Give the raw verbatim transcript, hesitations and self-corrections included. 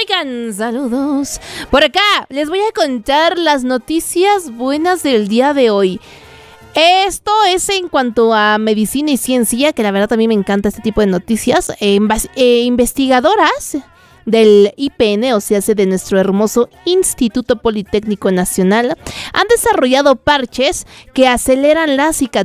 Oigan, saludos. Por acá les voy a contar las noticias buenas del día de hoy. Esto es en cuanto a medicina y ciencia, que la verdad también me encanta este tipo de noticias. Eh, eh, investigadoras del I P N, o sea, de nuestro hermoso Instituto Politécnico Nacional, han desarrollado parches que aceleran la cicatrización